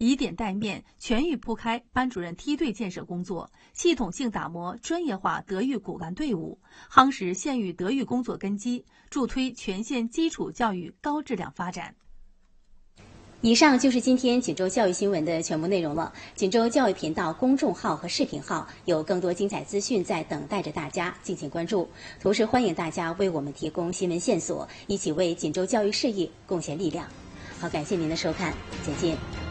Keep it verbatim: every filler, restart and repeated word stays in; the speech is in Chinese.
以点带面，全域铺开班主任梯队建设工作，系统性打磨专业化德育骨干队伍，夯实县域德育工作根基，助推全县基础教育高质量发展。 以上就是今天锦州教育新闻的全部内容了。锦州教育频道公众号和视频号有更多精彩资讯在等待着大家，敬请关注。同时欢迎大家为我们提供新闻线索，一起为锦州教育事业贡献力量。好，感谢您的收看，再见。